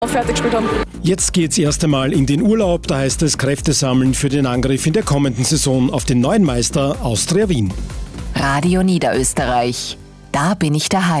fertig gespielt haben. Jetzt geht's erst einmal in den Urlaub, da heißt es Kräfte sammeln für den Angriff in der kommenden Saison auf den neuen Meister Austria Wien. Radio Niederösterreich. Da bin ich daheim.